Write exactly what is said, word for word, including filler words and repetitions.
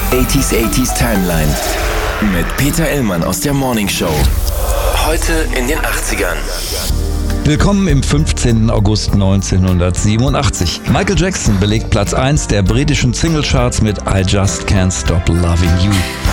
achtziger achtziger Timeline mit Peter Illmann aus der Morning Show. Heute in den achtzigern. Willkommen im fünfzehnten August neunzehnhundertsiebenundachtzig. Michael Jackson belegt Platz eins der britischen Singlecharts mit I Just Can't Stop Loving You.